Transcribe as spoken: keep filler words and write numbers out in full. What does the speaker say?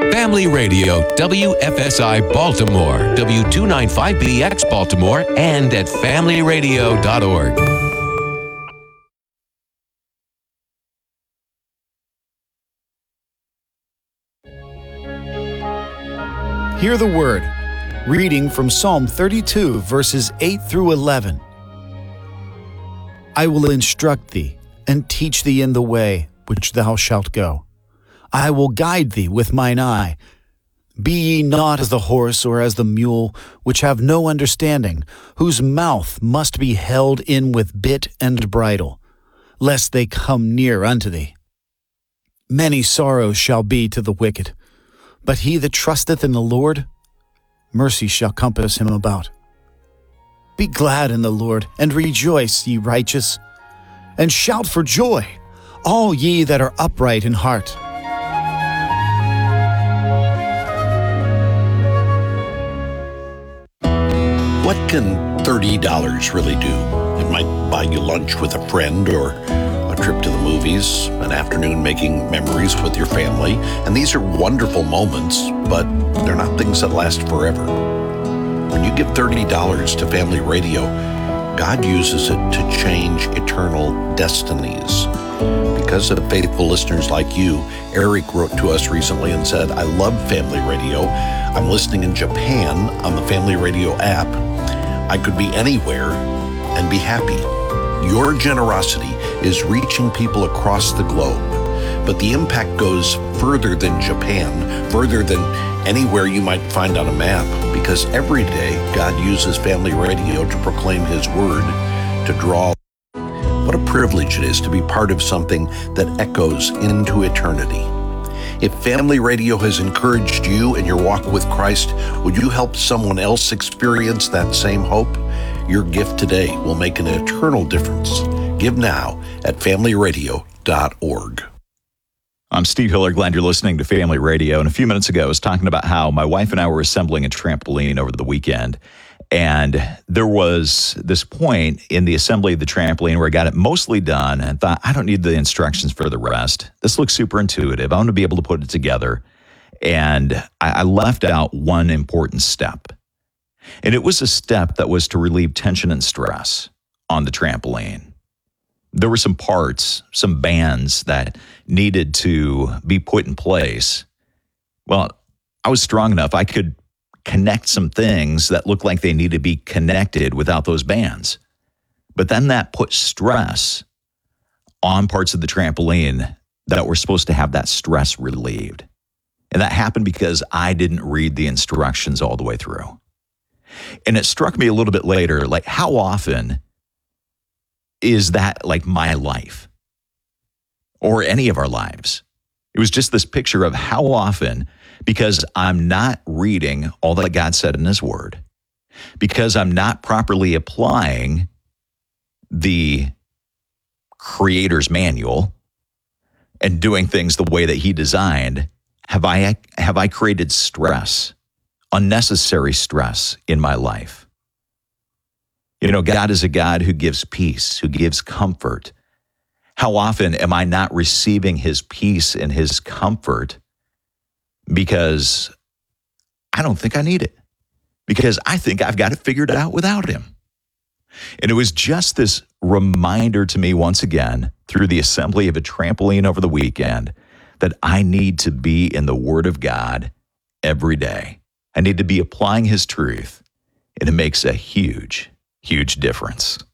Family Radio, W F S I Baltimore, W two ninety-five B X Baltimore, and at family radio dot org. Hear the word. Reading from Psalm thirty-two, verses eight through eleven. I will instruct thee, and teach thee in the way which thou shalt go. I will guide thee with mine eye. Be ye not as the horse or as the mule, which have no understanding, whose mouth must be held in with bit and bridle, lest they come near unto thee. Many sorrows shall be to the wicked, but he that trusteth in the Lord, mercy shall compass him about. Be glad in the Lord, and rejoice, ye righteous, and shout for joy, all ye that are upright in heart. What can thirty dollars really do? It might buy you lunch with a friend, or a trip to the movies, an afternoon making memories with your family. And these are wonderful moments, but they're not things that last forever. When you give thirty dollars to Family Radio, God uses it to change eternal destinies. Because of faithful listeners like you, Eric wrote to us recently and said, I love Family Radio. I'm listening in Japan on the Family Radio app. I could be anywhere and be happy. Your generosity is reaching people across the globe, but the impact goes further than Japan, further than anywhere you might find on a map, because every day God uses Family Radio to proclaim His word, to draw. What a privilege it is to be part of something that echoes into eternity. If Family Radio has encouraged you in your walk with Christ, would you help someone else experience that same hope? Your gift today will make an eternal difference. Give now at family radio dot org. I'm Steve Hiller. Glad you're listening to Family Radio. And a few minutes ago, I was talking about how my wife and I were assembling a trampoline over the weekend. And there was this point in the assembly of the trampoline where I got it mostly done and thought, I don't need the instructions for the rest. This looks super intuitive. I want to be able to put it together. And I, I left out one important step. And it was a step that was to relieve tension and stress on the trampoline. There were some parts, some bands that needed to be put in place. Well, I was strong enough. I could connect some things that looked like they needed to be connected without those bands. But then that put stress on parts of the trampoline that were supposed to have that stress relieved. And that happened because I didn't read the instructions all the way through. And it struck me a little bit later, like, how often is that like my life or any of our lives? It was just this picture of how often, because I'm not reading all that God said in His Word, because I'm not properly applying the Creator's manual and doing things the way that He designed, have I have I created stress, unnecessary stress in my life? You know, God is a God who gives peace, who gives comfort. How often am I not receiving His peace and His comfort because I don't think I need it, because I think I've got it figured out without Him? And it was just this reminder to me once again through the assembly of a trampoline over the weekend that I need to be in the Word of God every day. I need to be applying His truth, and it makes a huge, huge difference.